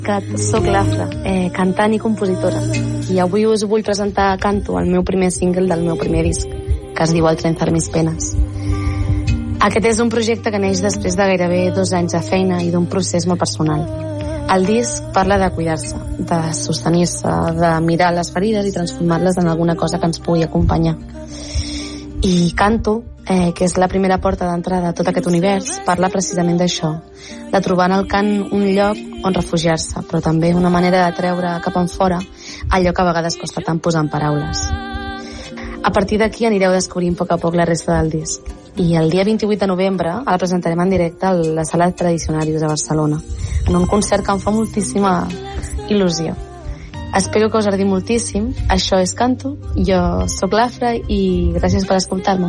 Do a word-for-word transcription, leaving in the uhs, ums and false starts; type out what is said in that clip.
Soc l'Afra, eh, cantant i compositora, i avui us vull presentar Canto, el meu primer single del meu primer disc, que es diu El trenzar mis penes. Aquest és un projecte que neix després de gairebé dos anys de feina i d'un procés molt personal. El disc parla de cuidar-se, de sostenir-se, de mirar les ferides i transformar-les en alguna cosa que ens pugui acompanyar. I Canto, eh, que és la primera porta d'entrada a tot aquest univers, parla precisament d'això, de trobar en el cant un lloc on refugiar-se, però també una manera de treure cap enfora allò que a vegades costa tant posar en paraules. A partir d'aquí anireu descobrint a poc a poc la resta del disc. I el dia vint-i-vuit de novembre el presentarem en directe a la Sala Tradicionarius de Barcelona, en un concert que em fa moltíssima il·lusió. Espero que us agradi moltíssim. Això és Canto, jo sóc l'Afra i gràcies per escoltar-me.